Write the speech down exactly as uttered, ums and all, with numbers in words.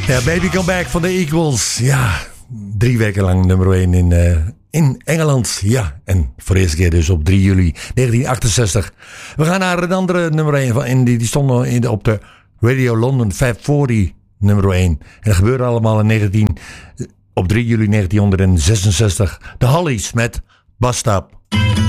Ja, Baby Come Back van de Equals. Ja, drie weken lang nummer één in, uh, in Engeland. Ja, en voor de eerste keer dus op drie juli negentien achtenzestig. We gaan naar een andere nummer één. Van, in die, die stond in de, op de Radio London vijfhonderdveertig nummer één. En dat gebeurde allemaal in negentien, op drie juli negentienhonderdzesenzestig. De Hollies met Bus Stop.